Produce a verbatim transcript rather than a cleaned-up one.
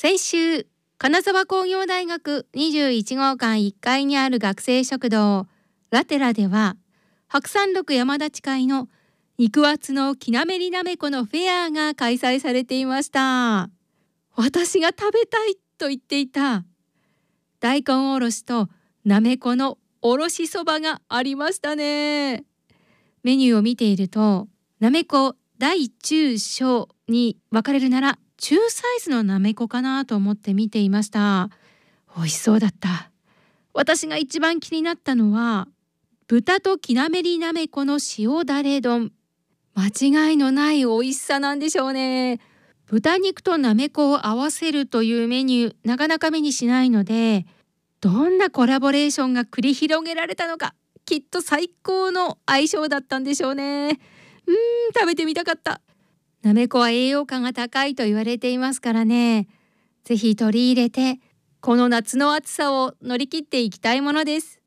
先週、金沢工業大学にじゅういち号館いっかいにある学生食堂ラテラでは、白山六山立会の肉厚のきなめりなめこのフェアが開催されていました。私が食べたいと言っていた大根おろしとなめこのおろしそばがありましたね。メニューを見ていると、なめこ大中小に分かれるなら中サイズのなめこかなと思って見ていました。美味しそうだった。私が一番気になったのは豚ときなめりなめこの塩だれ丼。間違いのない美味しさなんでしょうね。豚肉となめこを合わせるというメニュー、なかなか目にしないので、どんなコラボレーションが繰り広げられたのか、きっと最高の相性だったんでしょうね。うーん、食べてみたかった。なめこは栄養価が高いと言われていますからね。ぜひ取り入れて、この夏の暑さを乗り切っていきたいものです。